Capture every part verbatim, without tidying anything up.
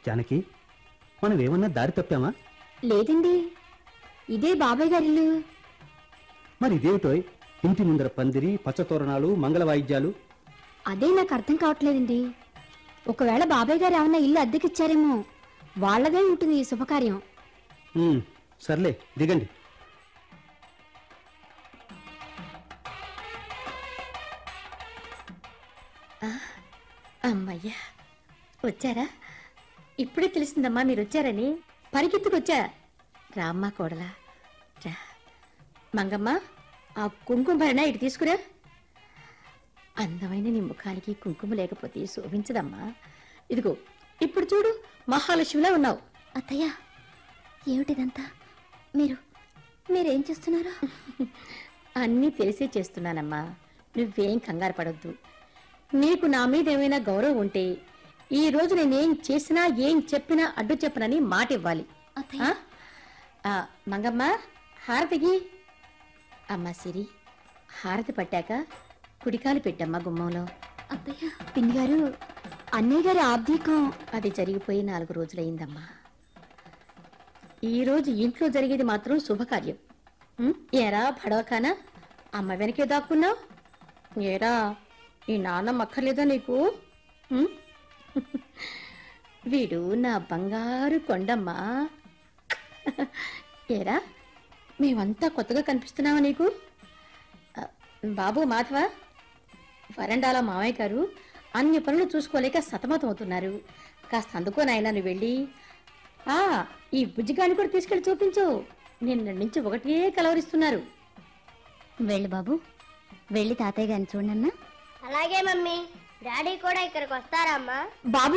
జానకి, మనం ఏమన్నా దారి తప్పామా? లేదండి, ఇదే బాబాయ్ గారి ఇల్లు. మరి ఇదేమిటోయ్, ఇంటి ముందర పందిరి, పచ్చతోరణాలు, మంగళ వాయిద్యాలు. అదే నాకు అర్థం కావట్లేదండి. ఒకవేళ బాబాయ్ గారు ఏమన్నా ఇల్లు అద్దెకిచ్చారేమో. వాళ్ళదే ఉంటుంది ఈ శుభకార్యం. ఉమ్, సర్లే దిగండి. అమ్మయ్యా, వచ్చారా? ఇప్పుడే తెలిసిందమ్మా మీరు వచ్చారని. పరిగెత్తుకొచ్చా. రామ్మా కోడలా రా. మంగమ్మ, ఆ కుంకుమ భరణ ఇటు తీసుకురా. అందమైన నీ ముఖానికి కుంకుమ లేకపోతే శోభించదమ్మా. ఇదిగో ఇప్పుడు చూడు, మహాలక్ష్మిలా ఉన్నావు. అత్తయ్య, ఏమిటిదంతా? మీరు మీరేం చేస్తున్నారు? అన్నీ తెలిసే చేస్తున్నానమ్మా. నువ్వేం కంగారు పడొద్దు. నీకు నా మీద ఏమైనా గౌరవం ఉంటే ఈ రోజు నేనేం చేసినా ఏం చెప్పినా అడ్డు చెప్పనని మాట ఇవ్వాలి. మంగమ్మ, హారతికి. అమ్మా సిరి, హారతి పట్టాక కుడికాలు పెట్టమ్మా గుమ్మంలో. అత్తయ్య, పిన్ని గారు, అన్నయ్య గారి ఆబ్దీకం అది జరిగిపోయి నాలుగు రోజులైందమ్మా. ఈరోజు ఇంట్లో జరిగేది మాత్రం శుభకార్యం. ఏరా భడవకానా, అమ్మ వెనకే దాక్కున్నావు? ఏరా, ఈ నాన్నమ్మ అక్కర్లేదా నీకు? వీడు నా బంగారు కొండమ్మా. ఏరా, మేమంతా కొత్తగా కనిపిస్తున్నావా నీకు? బాబు మాధవ, వరండాల మామయ్య గారు అన్ని పనులు చూసుకోలేక సతమతం అవుతున్నారు. కాస్త అందుకో నాయనా, నువ్వు వెళ్ళి ఆ ఈ బుజ్జిగాని కూడా తీసుకెళ్ళి చూపించు. నిన్న నుంచి ఒకటే కలవరిస్తున్నారు. వెళ్ళి బాబు, వెళ్ళి తాతయ్య గారిని చూడన్నా. అలాగే మమ్మీ. డాడీ కూడా ఇక్కడికి వస్తారమ్మా? బాబు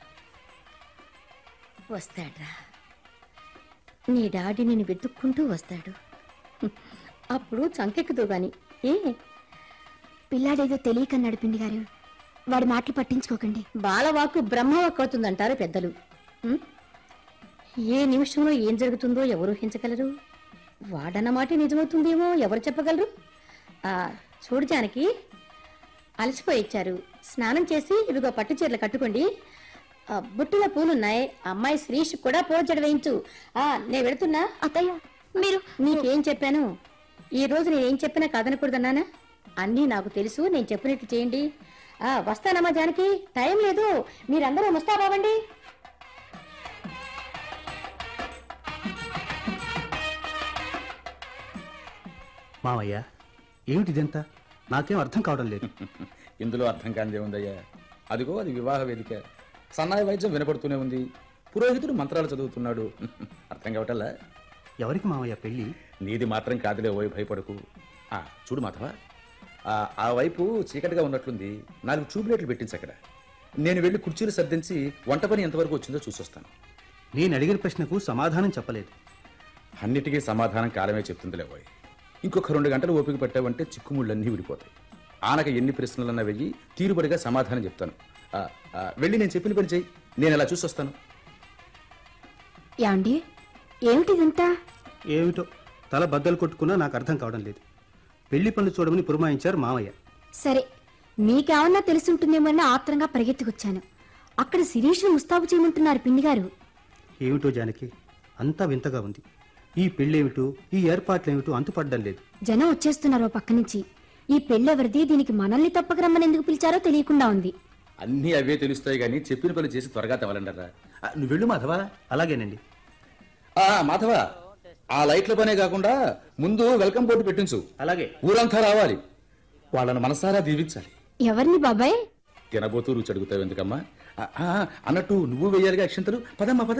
వస్తాడ్రా, నీ డాడీ నిన్ను వెతుక్కుంటూ వస్తాడు. అప్పుడు చంకెక్కుదు గాని. ఏ పిల్లాడేదో తెలియకన్నాడు పిండి గారు. వాడి మాటలు పట్టించుకోకండి. బాలవాకు బ్రహ్మవాక్కు అవుతుందంటారు పెద్దలు. ఏ నిమిషంలో ఏం జరుగుతుందో ఎవరు ఊహించగలరు? వాడన్న మాట నిజమవుతుందేమో ఎవరు చెప్పగలరు? ఆ చూడు జానకి, అలసిపోయి ఇచ్చారు. స్నానం చేసి ఇవిగో పట్టు చీరలు కట్టుకోండి. బుట్టులో పూలున్నాయి. అమ్మాయి శ్రీష్ కూడా పోజడ వేయించు. ఆ నేను వెళుతున్నా. అత్తయ్య, మీరు నీకేం చెప్పాను? ఈ రోజు నేనేం చెప్పినా కాదనకూడదన్నానా? అన్నీ నాకు తెలుసు, నేను చెప్పినట్టు చేయండి. ఆ వస్తానమ్మా జానకి, టైం లేదు. మీరందరూ ముస్తాబావండి. మావయ్య, ఏమిటిదంతా? నాకేం అర్థం కావడం లేదు. ఇందులో అర్థం కానిదే ఉందయ్యా. అదిగో అది వివాహ వేదిక. సన్నాయి వైద్యం వినపడుతూనే ఉంది. పురోహితుడు మంత్రాలు చదువుతున్నాడు. అర్థం కావటల్లా? ఎవరికి మావయ్య పెళ్ళి? నీది మాత్రం కాదులే, ఓయ్ భయపడకు. ఆ చూడు మాధవ, ఆ వైపు చీకటిగా ఉన్నట్లుంది. నాలుగు ట్యూబ్లైట్లు పెట్టించి అక్కడ. నేను వెళ్ళి కుర్చీలు సర్దించి వంట పని ఎంతవరకు వచ్చిందో చూసొస్తాను. నేను అడిగిన ప్రశ్నకు సమాధానం చెప్పలేదు. అన్నిటికీ సమాధానం కాలమే చెప్తుందిలే ఓయ్. ఇంకొక రెండు గంటలు ఓపిక పట్టావంటే చిక్కుముళ్ళన్నీ విడిపోతాయి. ఆనక ఎన్ని ప్రశ్నలన్నా వెయ్యి, తీరుబడిగా సమాధానం చెప్తాను. వెళ్ళి నేను చెప్పిన పని చెయ్యి, నేను ఎలా చూసొస్తాను. యాండి, ఏమిటిదంతా? ఏమిటో తల బద్దలు కొట్టుకున్నా నాకు అర్థం కావడం లేదు. పెళ్లి పనులు చూడమని పురమాయించారు మావయ్య. సరే, మీకేమన్నా తెలిసి ఉంటుందేమో ఆత్రంగా పరిగెత్తుకొచ్చాను. అక్కడ శిరీష్ను ముస్తాబు చేయమంటున్నారు పిండి గారు. ఏమిటో జానకి, అంతా వింతగా ఉంది. ఈ పెళ్ళేమిటో, ఈ ఏర్పాట్లేమిటో అంతుపడ్డం లేదు. జనం వచ్చేస్తున్నారు పక్క నుంచి. ఈ పెళ్ళెవరిది, దీనికి మనల్ని తప్పక రమ్మని ఎందుకు పిలిచారో తెలియకుండా ఉంది. అన్నీ అవే తెలుస్తాయి గానీ చెప్పిన పని చేసి త్వరగా తెవలండరా. నువ్వు వెళ్ళు మాధవా. అలాగేనండి. మాధవ, ఆ లైట్ల పనే కాకుండా ముందు వెల్కమ్ బోర్డు పెట్టించు. అలాగే. ఊరంతా రావాలి, వాళ్ళను మనసారా దీవించాలి. ఎవరిని బాబాయ్? తినబోతూ రుచి అడుగుతావు ఎందుకమ్మా? అన్నట్టు నువ్వు వెయ్యాలిగా అక్షంతలు. పదమ్మా పద.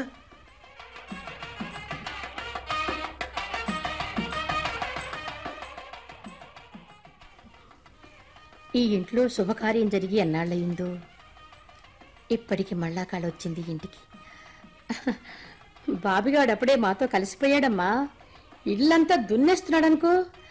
ఈ ఇంట్లో శుభకార్యం జరిగి ఎన్నాళ్ళయిందో. ఇప్పటికి మళ్ళా కాడ వచ్చింది ఇంటికి. బాబిగాడు అప్పుడే మాతో కలిసిపోయాడమ్మా. ఇల్లంతా దున్నేస్తున్నాడనుకో.